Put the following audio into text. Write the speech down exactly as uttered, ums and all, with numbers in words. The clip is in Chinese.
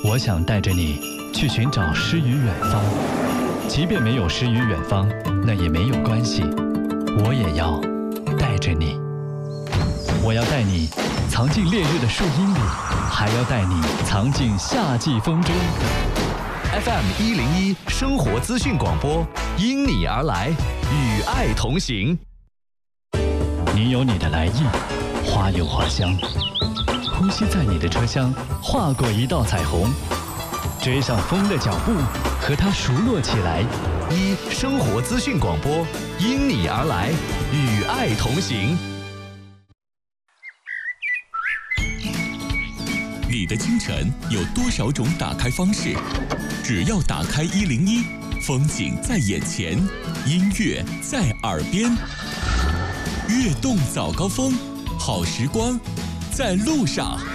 我想带着你去寻找诗与远方，即便没有诗与远方，那也没有关系，我也要带着你。我要带你藏进烈日的树荫里，还要带你藏进夏季风中。 F M 一零一生活资讯广播，因你而来，与爱同行。 你有你的来意，花有花香，呼吸在你的车厢，划过一道彩虹，追上风的脚步，和它熟络起来。 一生活资讯广播，因你而来，与爱同行。 你的清晨有多少种打开方式？只要打开一零一，风景在眼前，音乐在耳边。悦动早高峰，好时光在路上。